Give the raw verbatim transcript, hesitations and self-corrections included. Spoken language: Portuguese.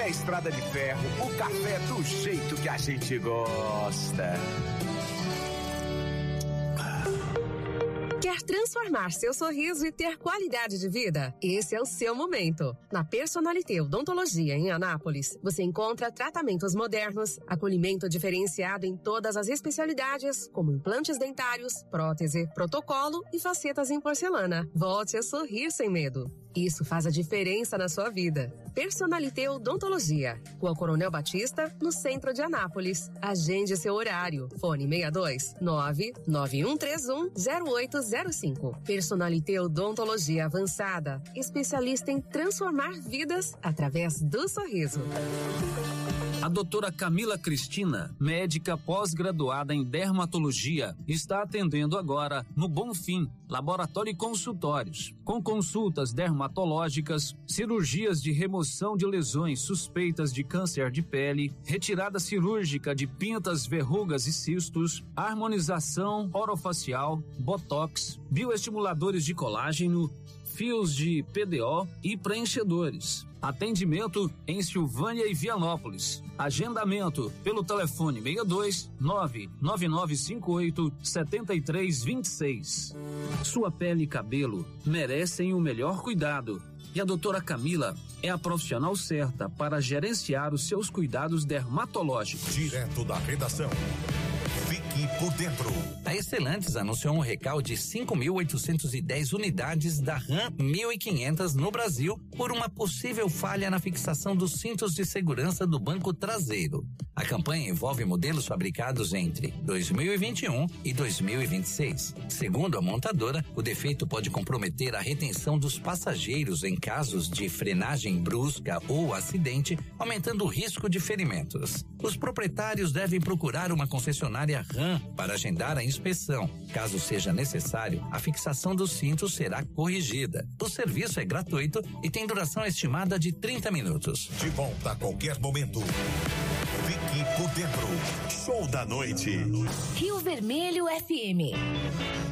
Café Estrada de Ferro, o café do jeito que a gente gosta. Quer transformar seu sorriso e ter qualidade de vida? Esse é o seu momento. Na Personalité Odontologia em Anápolis, você encontra tratamentos modernos, acolhimento diferenciado em todas as especialidades, como implantes dentários, prótese, protocolo e facetas em porcelana. Volte a sorrir sem medo. Isso faz a diferença na sua vida. Personalité Odontologia, Rua Coronel Batista, no centro de Anápolis. Agende seu horário. Fone seis dois nove nove um três um zero oito zero cinco. Personalité Odontologia Avançada, especialista em transformar vidas através do sorriso. A doutora Camila Cristina, médica pós-graduada em dermatologia, está atendendo agora no Bonfim, laboratório e consultórios, com consultas dermatológicas, cirurgias de remoção de lesões suspeitas de câncer de pele, retirada cirúrgica de pintas, verrugas e cistos, harmonização orofacial, botox, bioestimuladores de colágeno, fios de P D O e preenchedores. Atendimento em Silvânia e Vianópolis. Agendamento pelo telefone seis dois nove nove nove cinco oito sete três dois seis. Sua pele e cabelo merecem o melhor cuidado. E a doutora Camila é a profissional certa para gerenciar os seus cuidados dermatológicos. Direto da redação. Fique por dentro. A Estelantes anunciou um recal de cinco mil oitocentas e dez unidades da RAM mil e quinhentas no Brasil por uma possível falha na fixação dos cintos de segurança do banco traseiro. A campanha envolve modelos fabricados entre dois mil e vinte e um e dois mil e vinte e seis. Segundo a montadora, o defeito pode comprometer a retenção dos passageiros em casos de frenagem brusca ou acidente, aumentando o risco de ferimentos. Os proprietários devem procurar uma concessionária RAM para agendar a inspeção. Caso seja necessário, a fixação dos cintos será corrigida. O serviço é gratuito e tem duração estimada de trinta minutos. De volta a qualquer momento. Fique por dentro. Show da noite. Rio Vermelho F M.